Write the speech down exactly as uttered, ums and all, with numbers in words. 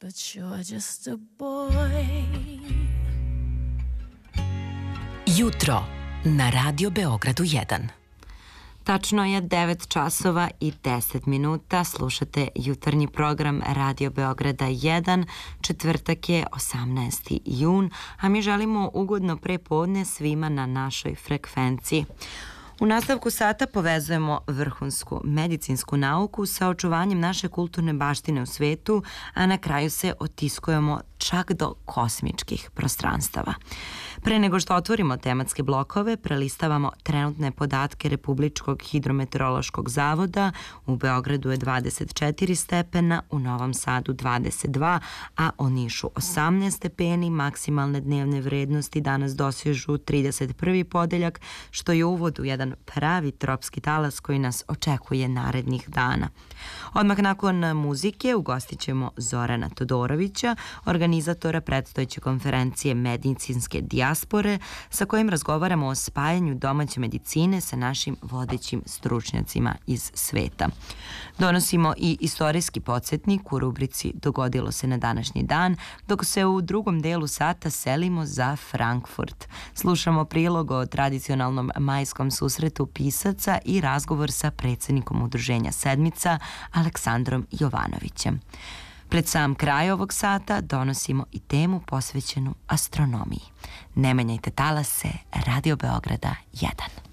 but you're just a boy. Jutro na Radio Beogradu jedan. Tačno je devet časova i deset minuta. Slušate jutarnji program Radio Beograda jedan. Četvrtak je osamnaesti jun, a mi želimo ugodno prepodne svima na našoj frekvenciji. U nastavku sata povezujemo vrhunsku medicinsku nauku sa očuvanjem naše kulturne baštine u svetu, a na kraju se otiskujemo čak do kosmičkih prostranstava. Pre nego što otvorimo tematske blokove, prelistavamo trenutne podatke Republičkog hidrometeorološkog zavoda. U Beogradu je dvadeset četiri stepena, u Novom Sadu dvadeset dva, a u Nišu osamnaest stepeni. Maksimalne dnevne vrednosti danas dosežu trideset prvi podeljak, što je uvod u jedan pravi tropski talas koji nas očekuje narednih dana. Odmah nakon muzike ugostit ćemo Zorana Todorovića, organizatora predstojeće konferencije medicinske dijaspore, sa kojim razgovaramo o spajanju domaće medicine sa našim vodećim stručnjacima iz sveta. Donosimo i istorijski podsjetnik u rubrici Dogodilo se na današnji dan, dok se u drugom delu sata selimo za Frankfurt. Slušamo prilog o tradicionalnom majskom susretu pisaca i razgovor sa predsjednikom udruženja Sedmica, Aleksandrom Jovanovićem. Pred sam kraj ovog sata donosimo i temu posvećenu astronomiji. Ne menjajte talase, Radio Beograda jedan.